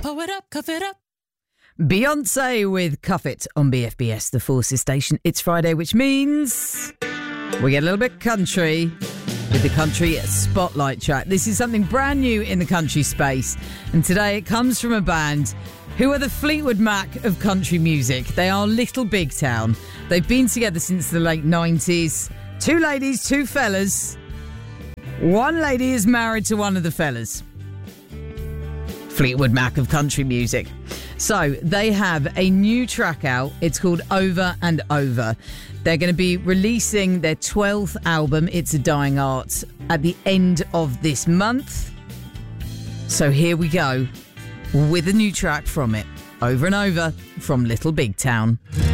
Pour it up, cuff it up. Beyonce with Cuff It on BFBS, the Forces station. It's Friday, which means we get a little bit country with the country spotlight track. This is something brand new in the country space, and today it comes from a band who are the Fleetwood Mac of country music. They are Little Big Town. They've been together since the late 90s. Two ladies, two fellas. One lady is married to one of the fellas. Fleetwood Mac of country music. So they have a new track out. It's called Over and Over. They're going to be releasing their 12th album, It's a Dying Art, at the end of this month. So here we go with a new track from it. Over and Over from Little Big Town.